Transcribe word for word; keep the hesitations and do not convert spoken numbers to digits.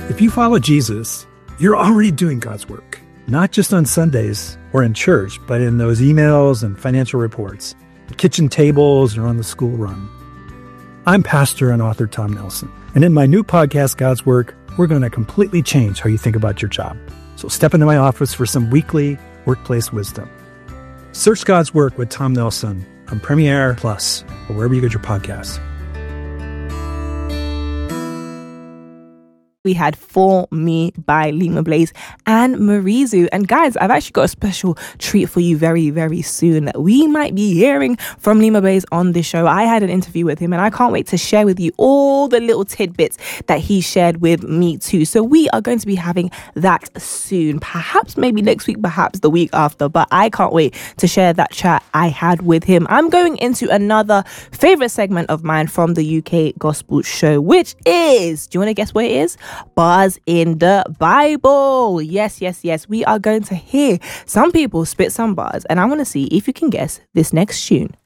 If you follow Jesus, you're already doing God's work, not just on Sundays or in church, but in those emails and financial reports, the kitchen tables, or on the school run. I'm pastor and author Tom Nelson, and in my new podcast, God's Work, we're going to completely change how you think about your job. So step into my office for some weekly workplace wisdom. Search God's Work with Tom Nelson on Premiere Plus or wherever you get your podcasts. We had For Me by Lima Blaze and Marizu. And guys, I've actually got a special treat for you very, very soon. We might be hearing from Lima Blaze on this show. I had an interview with him and I can't wait to share with you all the little tidbits that he shared with me too. So we are going to be having that soon. Perhaps maybe next week, perhaps the week after. But I can't wait to share that chat I had with him. I'm going into another favorite segment of mine from the U K Gospel Show, which is, do you want to guess what it is? Bars in the Bible. Yes, yes, yes. We are going to hear some people spit some bars, and I want to see if you can guess this next tune.